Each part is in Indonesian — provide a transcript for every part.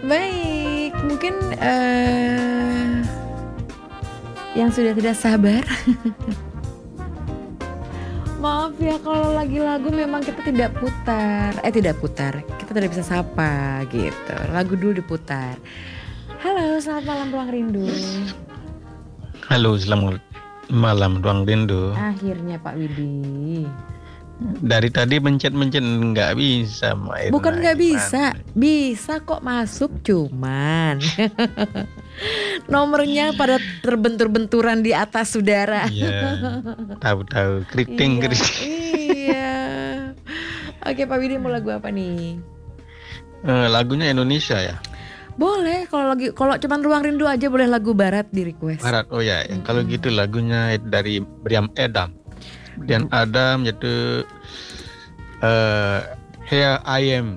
Baik, mungkin yang sudah tidak sabar. Maaf ya kalau lagi lagu memang kita tidak putar. Kita tidak bisa sapa gitu. Lagu dulu diputar. Halo, selamat malam Ruang Rindu. Halo, selamat malam Ruang Rindu. Akhirnya Pak Widi. Dari tadi mencet-mencet nggak bisa, Mbak Irna. Bukan nggak bisa, bisa kok masuk, cuman nomornya pada terbentur-benturan di atas saudara. Iya, tahu-tahu keriting. Iya. Oke Pak Widi, mau lagu apa nih? Lagunya Indonesia ya. Boleh, kalau cuman Ruang Rindu aja boleh lagu barat di request. Barat, oh ya. Kalau gitu lagunya dari Brian Adam. Yaitu Here I Am.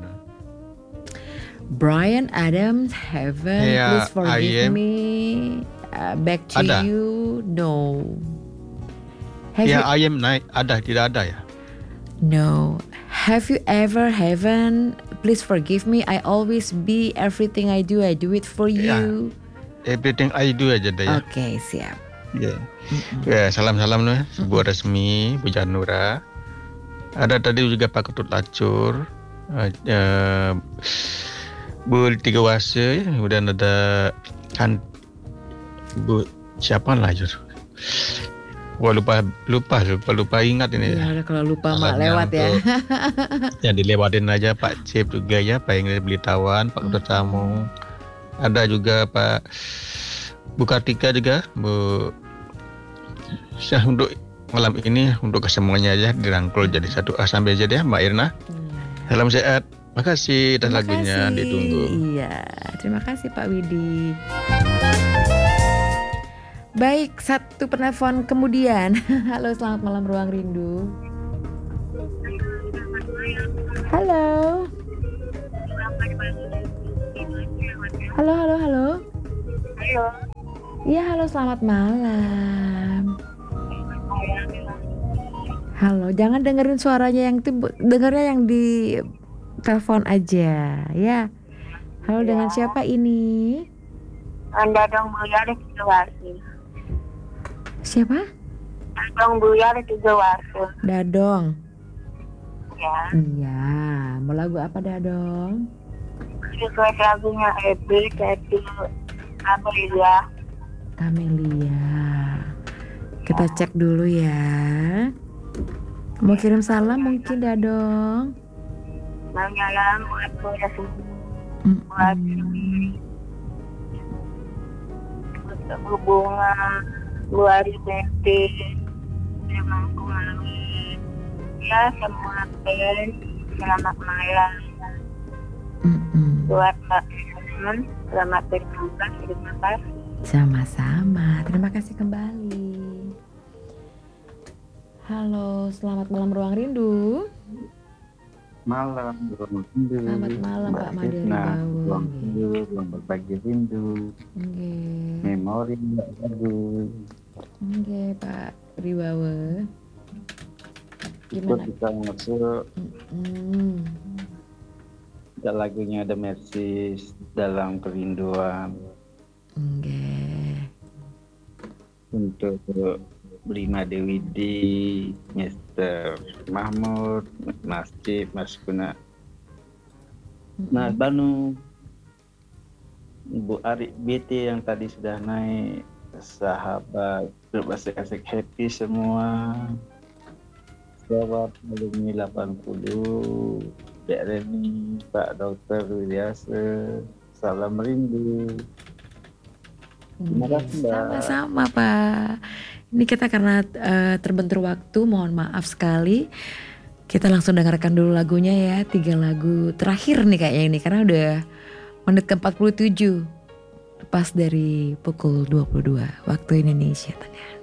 Brian Adams, Heaven, Here Please Forgive I Am. Me, Back to Ada. You, No. Here I Am tidak ada ya? No. Have you ever Heaven, Please Forgive Me, I always be, everything I do it for you. Everything I Do aja deh ya. Oke, siap. Ya. Ya, salam-salam nih, sebuah resmi Bu Janura. Ada tadi juga Pak Ketut Lacur, Bu Tiga Wase, kemudian ada kan Bu siapa lagi? Wah lupa ingat ini. Ya, kalau lupa mak Salamnya lewat ya. Ya dilewatin aja Pak Cip juga ya, Pak Ingrid Belitawan, Pak Ketut Tamu. Ada juga Pak Bu Kartika juga, Bu. Untuk malam ini untuk kesemuanya aja dirangkul jadi satu A sampai Z ya Mbak Irna. Salam sehat. Makasih dan lagunya ditunggu. Iya, terima kasih Pak Widi. Baik, satu penelpon kemudian. Halo, selamat malam Ruang Rindu. Halo. Halo. Halo. Iya, halo, selamat malam. Halo, jangan dengerin suaranya yang itu, dengernya yang di telepon aja, ya. Halo, dengan siapa ini? Anda dong Buya di Tiga Wase. Siapa? Dadong Buya di Tiga Wase. Dadong. Ya. Iya, mau lagu apa Dadong? Request lagunya Ebi, Teti, Amelia. Kamelia. Kita cek dulu ya. Mau kirim salam mungkin Dadong? Mau nyalam buat Buya buat bunga, buat Betty, memang kuali. Ya semua pen, selamat malam. Buat Mbak Irna, selamat bertugas, terima kasih. Sama-sama, terima kasih kembali. Halo, selamat malam Ruang Rindu. Malam, Ruang Rindu. Selamat malam Pak Madari Bawu. Ruang Rindu, ruang berbagi rindu. Memori Mbak bagus. Oke, Pak Ribawe. Ikut kita masuk. Ada lagunya ada Mercy dalam kerinduan. Untuk Lima Dewi di Mr. Mahmud, Mas Cip, Mas Kuna, Mas Banu, Bu Ari BT yang tadi sudah naik, sahabat berbahasa-bahasa happy semua. Sahabat alumni 80, Dek Reni, Pak Dokter Widiasa, salam rindu. Terima kasih Mbak. Sama-sama Pak. Ini kita karena terbentur waktu, mohon maaf sekali. Kita langsung dengarkan dulu lagunya ya, 3 lagu terakhir nih kayaknya ini, karena udah menit ke-47, pas dari pukul 22 waktu Indonesia Tengah.